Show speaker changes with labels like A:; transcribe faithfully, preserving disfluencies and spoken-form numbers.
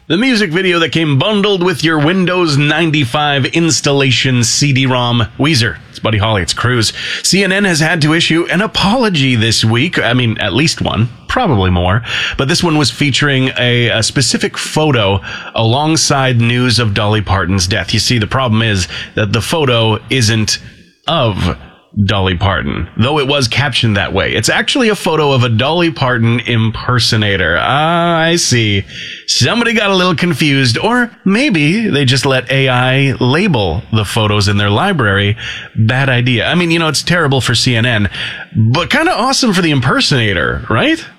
A: The music video that came bundled with your Windows ninety-five installation C D-ROM. Weezer, it's Buddy Holly, it's Cruz. C N N has had to issue an apology this week. I mean, at least one, probably more. But this one was featuring a, a specific photo alongside news of Dolly Parton's death. You see, the problem is that the photo isn't of Dolly Parton, though it was captioned that way. It's actually a photo of a Dolly Parton impersonator. Ah, I see. Somebody got a little confused, or maybe they just let A I label the photos in their library. Bad idea. I mean, you know, it's terrible for C N N, but kind of awesome for the impersonator, right?